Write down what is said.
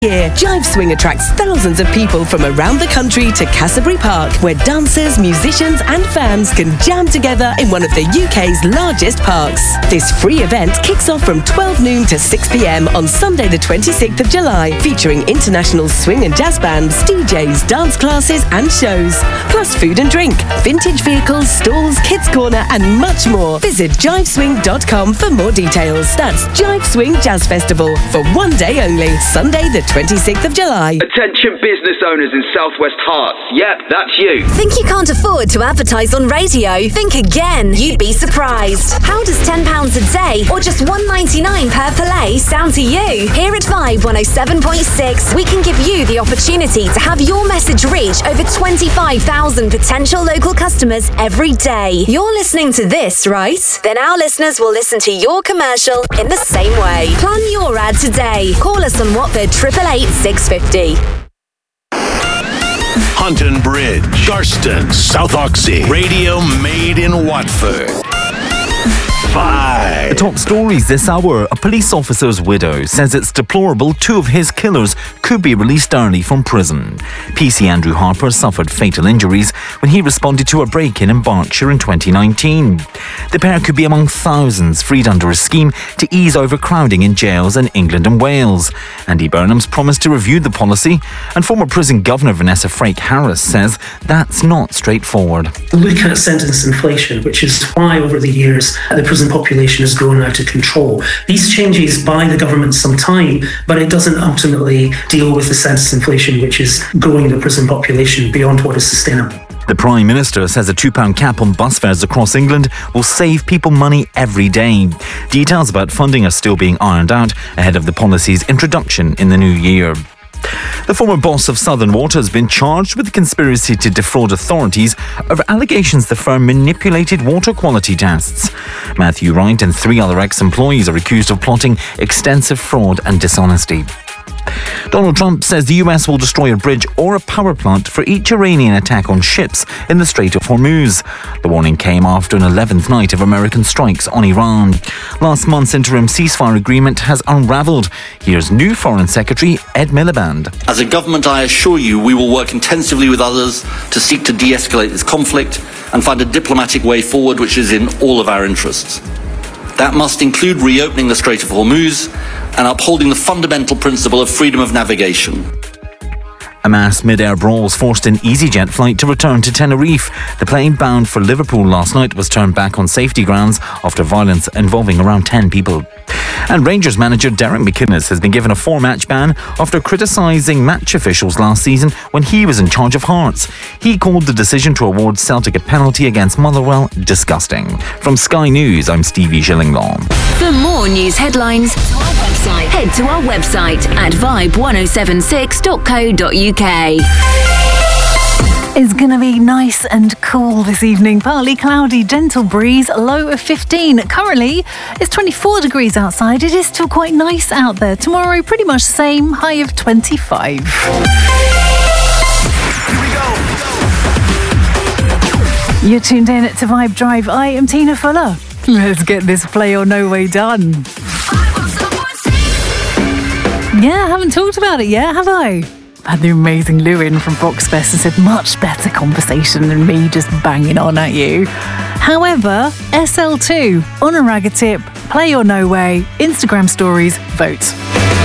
year. Jive Swing attracts thousands of people from around the country to Castleberry Park, where dancers, musicians and fans can jam together in one of the UK's largest parks. This free event kicks off from 12 noon to 6 p.m. on Sunday the 26th of July, featuring international swing and jazz bands, DJs, dance classes and shows, plus food and drink, vintage vehicles, stalls, kids corner and much more. Visit jiveswing.com for more details. That's Jive Swing Jazz Festival for one day only, Sunday the 26th of July. Attention business owners in Southwest Hearts. Yep, that's you. Think you can't afford to advertise on radio? Think again. You'd be surprised. How does £10 a day or just $1.99 per play sound to you? Here at Vibe 107.6, we can give you the opportunity to have your message reach over 25,000 potential local customers every day. You're listening to this, right? Then our listeners will listen to your commercial in the same way. Plan your ad today. Call us on Watford 888 650. Hunton Bridge, Garston, South Oxy. Radio made in Watford. 5. The top stories this hour. A police officer's widow says it's deplorable 2 of his killers could be released early from prison. PC Andrew Harper suffered fatal injuries when he responded to a break-in in Berkshire in 2019. The pair could be among thousands freed under a scheme to ease overcrowding in jails in England and Wales. Andy Burnham's promised to review the policy, and former prison governor Vanessa Frake-Harris says that's not straightforward. Look at sentence inflation, which is why over the years the prison population has grown out of control. These changes buy the government some time, but it doesn't ultimately deal with the sentence inflation, which is growing the prison population beyond what is sustainable. The Prime Minister says a £2 cap on bus fares across England will save people money every day. Details about funding are still being ironed out ahead of the policy's introduction in the new year. The former boss of Southern Water has been charged with the conspiracy to defraud authorities over allegations the firm manipulated water quality tests. Matthew Wright and 3 other ex-employees are accused of plotting extensive fraud and dishonesty. Donald Trump says the US will destroy a bridge or a power plant for each Iranian attack on ships in the Strait of Hormuz. The warning came after an 11th night of American strikes on Iran. Last month's interim ceasefire agreement has unravelled. Here's new Foreign Secretary Ed Miliband. As a government, I assure you we will work intensively with others to seek to de-escalate this conflict and find a diplomatic way forward which is in all of our interests. That must include reopening the Strait of Hormuz and upholding the fundamental principle of freedom of navigation. A mass mid-air brawls forced an EasyJet flight to return to Tenerife. The plane bound for Liverpool last night was turned back on safety grounds after violence involving around 10 people. And Rangers manager Derek McInnes has been given a 4-match ban after criticising match officials last season when he was in charge of Hearts. He called the decision to award Celtic a penalty against Motherwell disgusting. From Sky News, I'm Stevie Shillinglaw. For more news headlines, head to our website at vibe1076.co.uk. It's going to be nice and cool this evening. Partly cloudy, gentle breeze, low of 15. Currently, it's 24 degrees outside. It is still quite nice out there. Tomorrow, pretty much the same, high of 25. You're tuned in to Vibe Drive. I am Tina Fuller. Let's get this Play or No Way done. Yeah, I haven't talked about it yet, have I? Had the amazing Lewin from Boxfest and said much better conversation than me just banging on at you. However, SL2, on a ragger tip, Play or No Way, Instagram stories, vote.